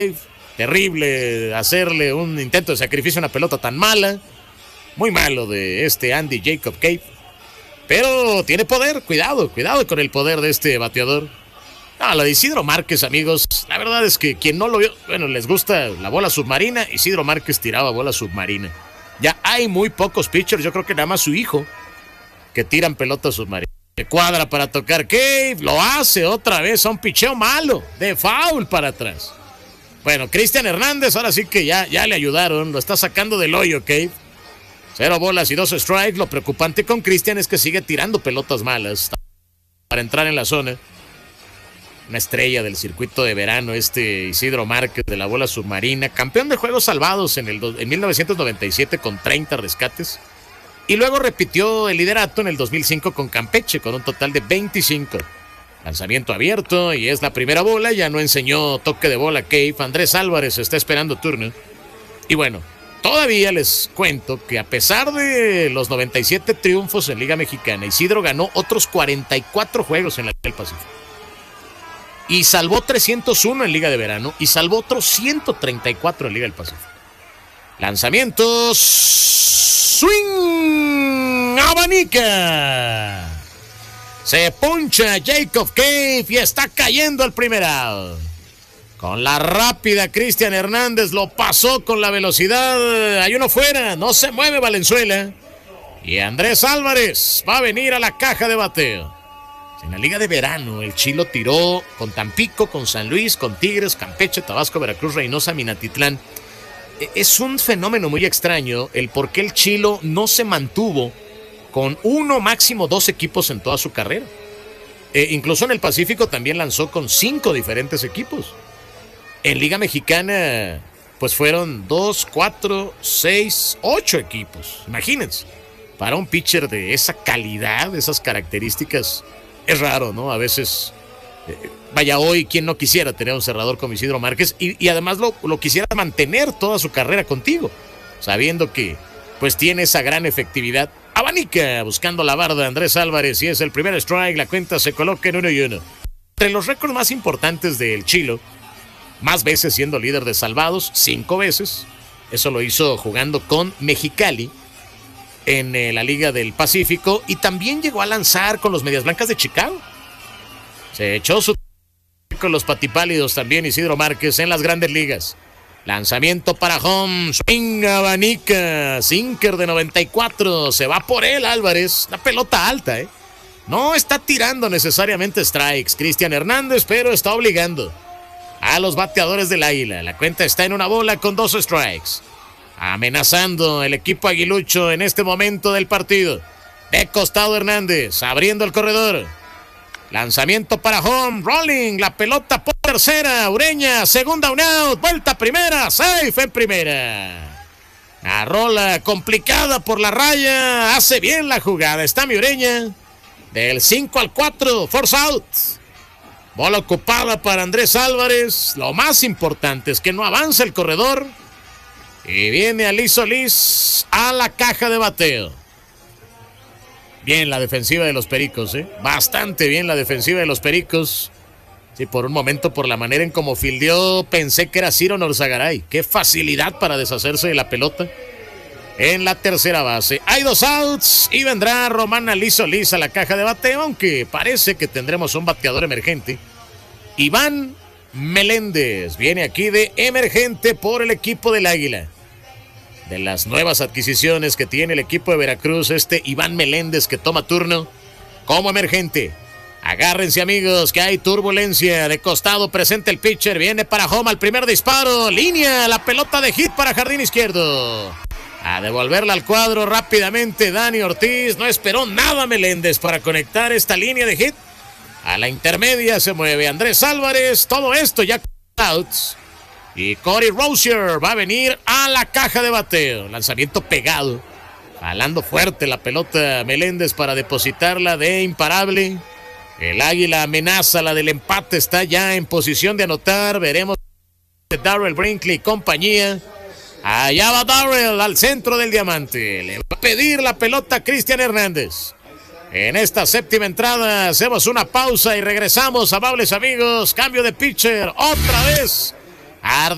Terrible hacerle un intento de sacrificio a una pelota tan mala. Muy malo de Andy Jacob Cave. Pero tiene poder, cuidado con el poder de este bateador. No, la de Isidro Márquez, amigos, la verdad es que quien no lo vio, bueno, les gusta la bola submarina. Isidro Márquez tiraba bola submarina. Ya hay muy pocos pitchers, yo creo que nada más su hijo, que tiran pelota submarina. Se cuadra para tocar Cave, lo hace otra vez a un picheo malo, de foul para atrás. Bueno, Cristian Hernández, ahora sí que ya le ayudaron, lo está sacando del hoyo Cave. 0 bolas y 2 strikes. Lo preocupante con Cristian es que sigue tirando pelotas malas para entrar en la zona. Una estrella del circuito de verano, Isidro Márquez de la bola submarina, campeón de juegos salvados en 1997 con 30 rescates. Y luego repitió el liderato en el 2005 con Campeche con un total de 25. Lanzamiento abierto y es la primera bola. Ya no enseñó toque de bola Cave. Andrés Álvarez está esperando turno. Y bueno, todavía les cuento que a pesar de los 97 triunfos en Liga Mexicana, Isidro ganó otros 44 juegos en la Liga del Pacífico. Y salvó 301 en Liga de Verano y salvó otros 134 en Liga del Pacífico. Lanzamientos. Swing. Abanica. Se puncha Jacob Cave y está cayendo el primer out. Con la rápida Cristian Hernández lo pasó con la velocidad. Hay uno fuera, no se mueve Valenzuela. Y Andrés Álvarez va a venir a la caja de bateo. En la Liga de Verano, el Chilo tiró con Tampico, con San Luis, con Tigres, Campeche, Tabasco, Veracruz, Reynosa, Minatitlán. Es un fenómeno muy extraño el por qué el Chilo no se mantuvo con uno, máximo 2 equipos en toda su carrera. Incluso en el Pacífico también lanzó con 5 diferentes equipos. En Liga Mexicana, pues fueron 2, 4, 6, 8 equipos. Imagínense, para un pitcher de esa calidad, de esas características, es raro, ¿no? A veces, vaya, hoy, ¿quién no quisiera tener un cerrador como Isidro Márquez? Y además lo quisiera mantener toda su carrera contigo, sabiendo que, pues, tiene esa gran efectividad. Abanica, buscando la barda, Andrés Álvarez, y es el primer strike, la cuenta se coloca en 1-1. Entre los récords más importantes del Chilo, más veces siendo líder de salvados, 5 veces, eso lo hizo jugando con Mexicali, en la Liga del Pacífico, y también llegó a lanzar con los Medias Blancas de Chicago. Se echó su con los Patipálidos también Isidro Márquez en las Grandes Ligas. Lanzamiento para home, swing, abanica, sinker de 94, se va por él Álvarez, una pelota alta, no está tirando necesariamente strikes Cristian Hernández, pero está obligando a los bateadores del Águila. La cuenta está en 1 bola con 2 strikes. Amenazando el equipo aguilucho en este momento del partido. De costado Hernández, abriendo el corredor. Lanzamiento para home, rolling, la pelota por tercera, Ureña, segunda un out, vuelta primera, safe en primera. La rola complicada por la raya, hace bien la jugada, está mi Ureña. Del 5 al 4, force out. Bola ocupada para Andrés Álvarez, lo más importante es que no avanza el corredor. Y viene Ali Solís a la caja de bateo. Bien la defensiva de los Pericos, bastante bien la defensiva de los Pericos. Sí, por un momento, por la manera en cómo fildeó, pensé que era Ciro Norzagaray. Qué facilidad para deshacerse de la pelota. En la tercera base hay 2 outs y vendrá Román Ali Solís a la caja de bateo, aunque parece que tendremos un bateador emergente. Iván Meléndez viene aquí de emergente por el equipo del Águila. De las nuevas adquisiciones que tiene el equipo de Veracruz, Iván Meléndez que toma turno como emergente. Agárrense, amigos, que hay turbulencia. De costado presenta el pitcher, viene para home al primer disparo, línea, la pelota de hit para jardín izquierdo. A devolverla al cuadro rápidamente Dani Ortiz, no esperó nada Meléndez para conectar esta línea de hit. A la intermedia se mueve Andrés Álvarez, todo esto ya outs. Y Corey Rosier va a venir a la caja de bateo. Lanzamiento pegado, jalando fuerte la pelota Meléndez para depositarla de imparable. El Águila amenaza la del empate, está ya en posición de anotar. Veremos Darrell Brinkley y compañía. Allá va Darrell al centro del diamante. Le va a pedir la pelota a Cristian Hernández. En esta séptima entrada hacemos una pausa y regresamos, amables amigos. Cambio de pitcher otra vez.